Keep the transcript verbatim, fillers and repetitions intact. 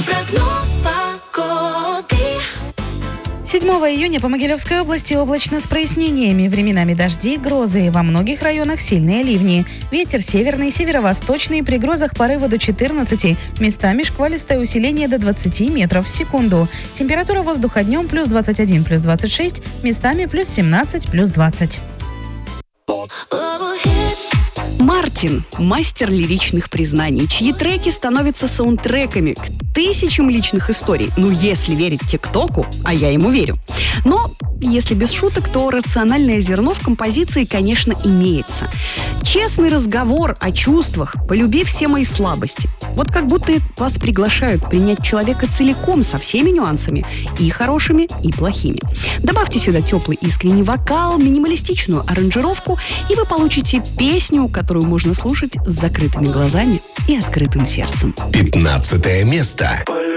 Прогноз погоды. седьмого июня по Могилевской области облачно с прояснениями. Временами дожди, грозы. Во многих районах сильные ливни. Ветер северный, северо-восточный. При грозах порывы до четырнадцати. Местами шквалистое усиление до двадцати метров в секунду. Температура воздуха днем плюс двадцать один, плюс двадцать шесть. Местами плюс семнадцать, плюс двадцать. Мартин – мастер лиричных признаний, чьи треки становятся саундтреками к тысячам личных историй. Ну, если верить ТикТоку, а я ему верю. Но, если без шуток, то рациональное зерно в композиции, конечно, имеется. Честный разговор о чувствах, полюби все мои слабости. Вот как будто вас приглашают принять человека целиком, со всеми нюансами, и хорошими, и плохими. Добавьте сюда теплый искренний вокал, минималистичную аранжировку, и вы получите песню, которую можно слушать с закрытыми глазами и открытым сердцем. Пятнадцатое место.